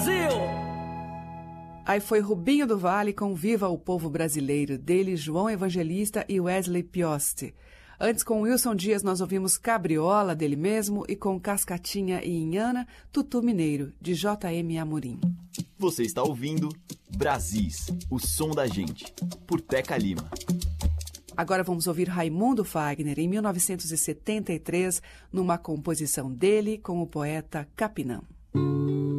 Brasil! Aí foi Rubinho do Vale com Viva o Povo Brasileiro, dele João Evangelista e Wesley Pioste. Antes, com Wilson Dias, nós ouvimos Cabriola, dele mesmo, e com Cascatinha e Inhana, Tutu Mineiro, de J.M. Amorim. Você está ouvindo Brasis, o som da gente, por Teca Lima. Agora vamos ouvir Raimundo Fagner, em 1973, numa composição dele com o poeta Capinã.